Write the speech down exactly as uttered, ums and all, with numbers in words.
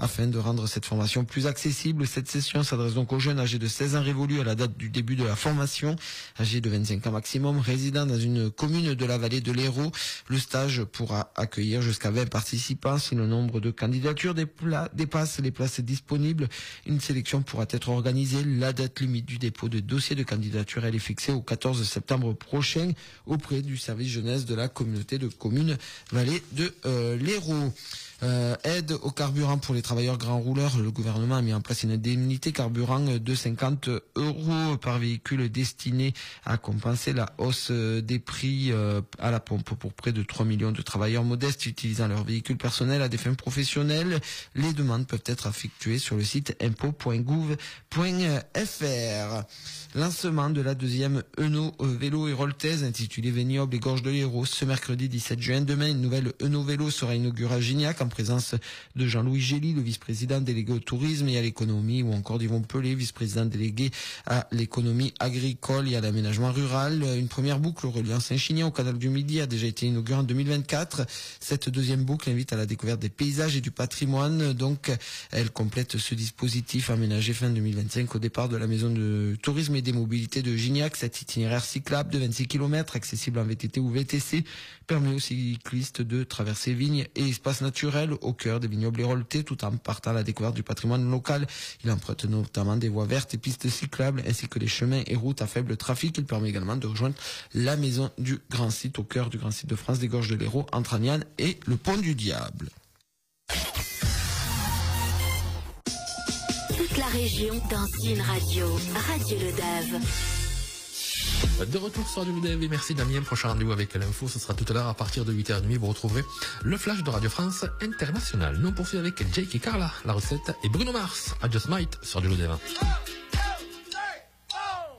afin de rendre cette formation plus accessible. Cette session s'adresse donc aux jeunes âgés de seize ans révolus à la date du début de la formation, âgés de vingt-cinq ans maximum, résidant dans une commune de la vallée de l'Hérault. Le stage pourra accueillir jusqu'à vingt participants. Si le nombre de candidatures dépasse les places disponibles, une sélection pourra être organisée. La date limite du dépôt de dossier de candidature, elle est fixée au quatorze septembre prochain auprès du service jeunesse de la communauté de communes vallée de euh, l'Hérault. Euh, aide au carburant pour les travailleurs grands rouleurs. Le gouvernement a mis en place une indemnité carburant de cinquante euros par véhicule destinée à compenser la hausse des prix euh, à la pompe pour près de trois millions de travailleurs modestes utilisant leur véhicule personnel à des fins professionnelles. Les demandes peuvent être effectuées sur le site impôt point gouv point f r. Lancement de la deuxième Euno Vélo héroltaise intitulée Vignoble et Gorges de l'Hérault ce mercredi dix-sept juin. Demain, une nouvelle Euno Vélo sera inaugurée à Gignac en présence de Jean-Louis Gély, le vice-président délégué au tourisme et à l'économie, ou encore d'Yvon Pelé, vice-président délégué à l'économie agricole et à l'aménagement rural. Une première boucle reliant Saint-Chinian au canal du Midi a déjà été inaugurée en deux mille vingt-quatre. Cette deuxième boucle invite à la découverte des paysages et du patrimoine. Donc, elle complète ce dispositif aménagé fin deux mille vingt-cinq au départ de la maison de tourisme et des mobilités de Gignac. Cet itinéraire cyclable de vingt-six kilomètres, accessible en V T T ou V T C, permet aux cyclistes de traverser vignes et espaces naturels au cœur des vignobles héroltais tout en partant à la découverte du patrimoine local. Il emprunte notamment des voies vertes et pistes cyclables ainsi que les chemins et routes à faible trafic. Il permet également de rejoindre la maison du grand site au cœur du grand site de France des Gorges de l'Hérault entre Aniane et le Pont du Diable. Toute la région dans une radio, Radio Le Dave. De retour sur Radio Le Dave et merci Damien. Prochain rendez-vous avec l'info, ce sera tout à l'heure à partir de huit heures trente. Vous retrouverez le flash de Radio France International. Nous on poursuit avec Jake et Carla, la recette, et Bruno Mars, I Just Might sur Radio Le Dave.